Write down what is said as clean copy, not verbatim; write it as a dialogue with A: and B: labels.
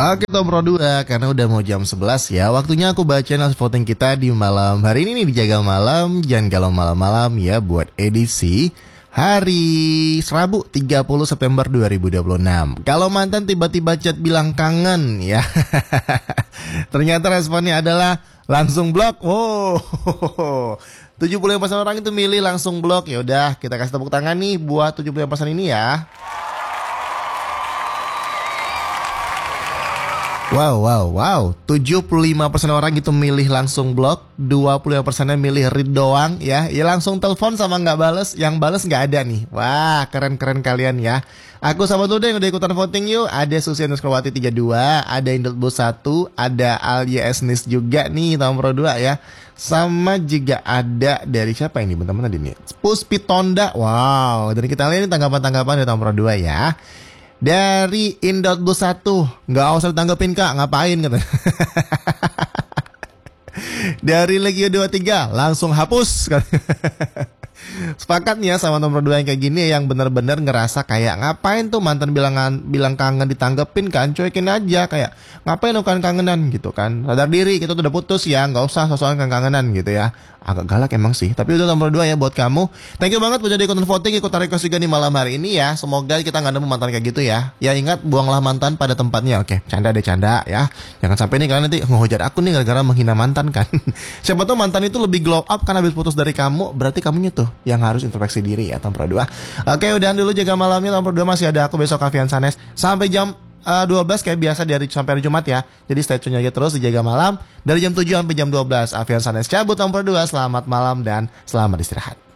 A: Oke Tom Pro 2, karena udah mau jam 11 ya, waktunya aku bacain hasil voting kita di malam hari ini nih, di Jaga Malam. Jangan kalau malam-malam ya, buat edisi hari Rabu 30 September 2026. Kalau mantan tiba-tiba chat bilang kangen ya, ternyata responnya adalah langsung blok. Oh, 75% orang itu milih langsung blok. Ya udah, kita kasih tepuk tangan nih buat 75% ini ya. Wow. 75% orang gitu milih langsung blok, 25%-nya milih read doang ya. Ya langsung telepon sama nggak bales, yang bales nggak ada nih. Wah, keren-keren kalian ya. Aku sama tuh deh yang udah ikutan voting yuk. Ada Susianus Kawati 32, ada Indotbus 1, ada Alia Esnis juga nih nomor 2 ya. Sama juga ada dari siapa ini teman-teman tadi nih? Puspitonda. Wow, dari kita lihat ini tanggapan-tanggapan dari nomor 2 ya. Dari Indotbus 1, nggak usah ditanggepin kak, ngapain kata. Dari Legio 23, langsung hapus. Sepakat nih ya sama nomor 2 yang kayak gini, yang bener-bener ngerasa kayak ngapain tuh mantan bilang kangen ditanggepin kan, cuekin aja, kayak ngapain lo kan kangenan gitu kan, sadar diri kita tuh udah putus ya, nggak usah sosokan kangenan gitu ya. Agak galak emang sih, tapi itu nomor 2 ya buat kamu. Thank you banget buat jadi ikutan voting, ikutan request juga nih malam hari ini ya. Semoga kita nggak nemu mantan kayak gitu ya. Ya ingat, buanglah mantan pada tempatnya. Oke, canda deh, canda ya. Jangan sampai nih kalian nanti ngehujat aku nih gara-gara menghina mantan kan. Siapa tahu mantan itu lebih glow up kan habis putus dari kamu. Berarti kamunya tuh yang harus introspeksi diri ya, nomor 2. Oke, udahan dulu Jaga Malamnya. Nomor 2 masih ada aku besok, Alfian Sanes. Sampai jam 12 kayak biasa dari sampai hari Jumat ya. Jadi stay tune aja terus di Jaga Malam dari jam 7 sampai jam 12. Alfian Sanes cabut nomor 2. Selamat malam dan selamat istirahat.